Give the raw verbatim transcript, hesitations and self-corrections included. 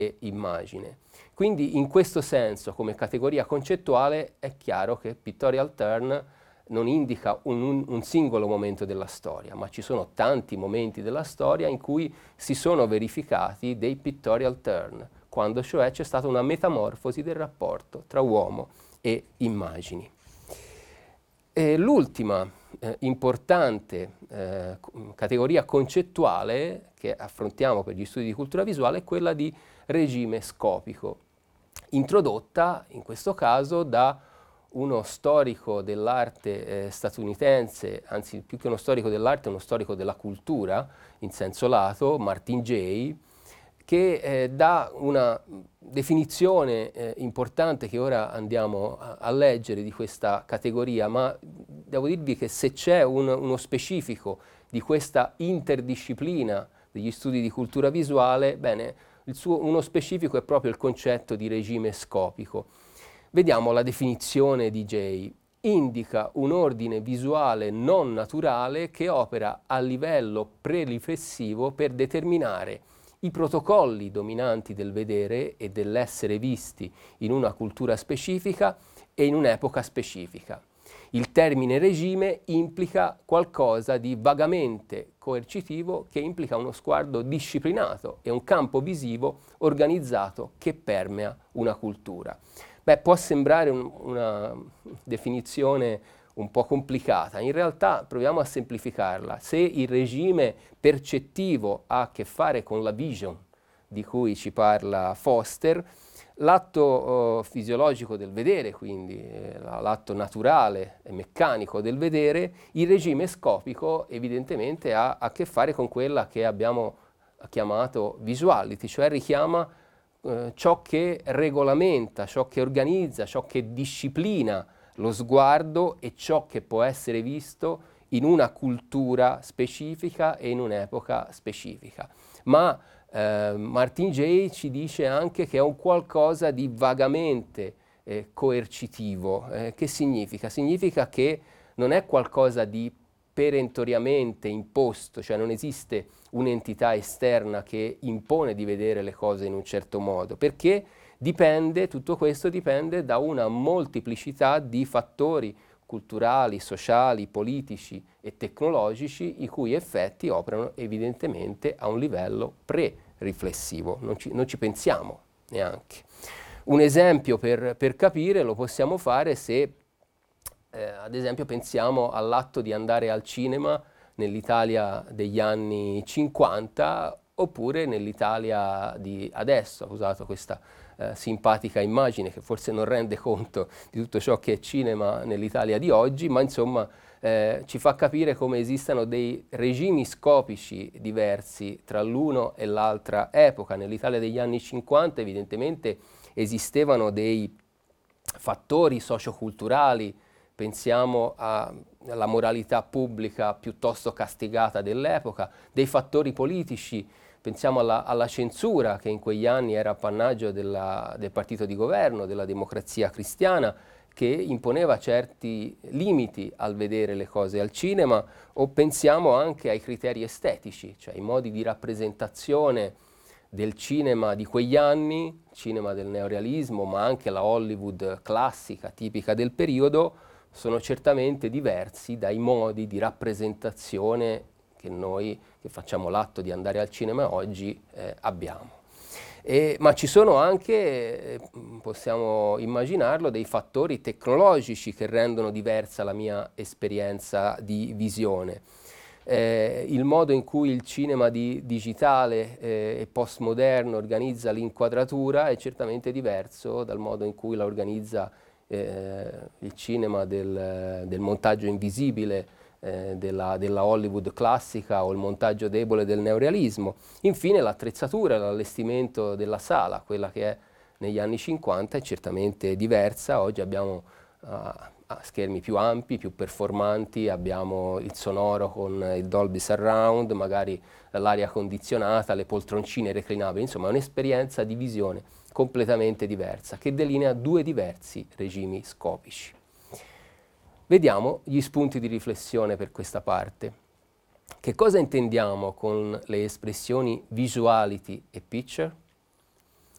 e immagine. Quindi in questo senso, come categoria concettuale, è chiaro che pictorial turn non indica un, un, un singolo momento della storia, ma ci sono tanti momenti della storia in cui si sono verificati dei pictorial turn, quando cioè c'è stata una metamorfosi del rapporto tra uomo e immagini. E l'ultima eh, importante eh, categoria concettuale che affrontiamo per gli studi di cultura visuale è quella di regime scopico, introdotta in questo caso da uno storico dell'arte eh, statunitense, anzi più che uno storico dell'arte, uno storico della cultura in senso lato, Martin Jay, che eh, dà una definizione eh, importante che ora andiamo a, a leggere di questa categoria, ma devo dirvi che se c'è un, uno specifico di questa interdisciplina degli studi di cultura visuale, bene, il suo, uno specifico è proprio il concetto di regime scopico. Vediamo la definizione di Jay. Indica un ordine visuale non naturale che opera a livello preriflessivo per determinare i protocolli dominanti del vedere e dell'essere visti in una cultura specifica e in un'epoca specifica. Il termine regime implica qualcosa di vagamente coercitivo che implica uno sguardo disciplinato e un campo visivo organizzato che permea una cultura. Beh, può sembrare un, una definizione un po' complicata, in realtà proviamo a semplificarla. Se il regime percettivo ha a che fare con la vision di cui ci parla Foster, l'atto uh, fisiologico del vedere, quindi eh, l'atto naturale e meccanico del vedere, il regime scopico evidentemente ha a che fare con quella che abbiamo chiamato visuality, cioè richiama uh, ciò che regolamenta, ciò che organizza, ciò che disciplina lo sguardo e ciò che può essere visto in una cultura specifica e in un'epoca specifica. Ma eh, Martin Jay ci dice anche che è un qualcosa di vagamente eh, coercitivo. Eh, che significa? Significa che non è qualcosa di perentoriamente imposto, cioè non esiste un'entità esterna che impone di vedere le cose in un certo modo, perché dipende, tutto questo dipende da una molteplicità di fattori culturali, sociali, politici e tecnologici i cui effetti operano evidentemente a un livello pre-riflessivo, non ci, non ci pensiamo neanche. Un esempio per, per capire lo possiamo fare se eh, ad esempio pensiamo all'atto di andare al cinema nell'Italia degli anni cinquanta oppure nell'Italia di adesso. Ho usato questa eh, simpatica immagine che forse non rende conto di tutto ciò che è cinema nell'Italia di oggi, ma insomma eh, ci fa capire come esistano dei regimi scopici diversi tra l'uno e l'altra epoca. Nell'Italia degli anni cinquanta evidentemente esistevano dei fattori socioculturali, pensiamo a la moralità pubblica piuttosto castigata dell'epoca, dei fattori politici, pensiamo alla, alla censura che in quegli anni era appannaggio della, del partito di governo, della Democrazia Cristiana, che imponeva certi limiti al vedere le cose al cinema, o pensiamo anche ai criteri estetici, cioè i modi di rappresentazione del cinema di quegli anni, cinema del neorealismo, ma anche la Hollywood classica, tipica del periodo, sono certamente diversi dai modi di rappresentazione che noi, che facciamo l'atto di andare al cinema oggi, eh, abbiamo. E, ma ci sono anche, eh, possiamo immaginarlo, dei fattori tecnologici che rendono diversa la mia esperienza di visione. Eh, il modo in cui il cinema di, digitale eh, e postmoderno organizza l'inquadratura è certamente diverso dal modo in cui la organizza Eh, il cinema del, del montaggio invisibile eh, della, della Hollywood classica o il montaggio debole del neorealismo. Infine l'attrezzatura, l'allestimento della sala, quella che è negli anni cinquanta è certamente diversa. Oggi abbiamo uh, schermi più ampi, più performanti, abbiamo il sonoro con il Dolby Surround, magari l'aria condizionata, le poltroncine reclinabili, insomma è un'esperienza di visione completamente diversa, che delinea due diversi regimi scopici. Vediamo gli spunti di riflessione per questa parte. Che cosa intendiamo con le espressioni visuality e picture?